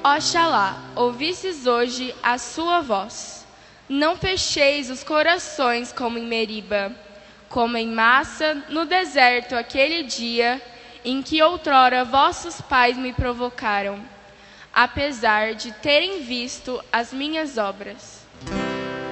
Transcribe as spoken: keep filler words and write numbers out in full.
Oxalá ouvisses hoje a sua voz. Não fecheis os corações como em Meriba, como em Massa, no deserto, aquele dia em que outrora vossos pais me provocaram, apesar de terem visto as minhas obras.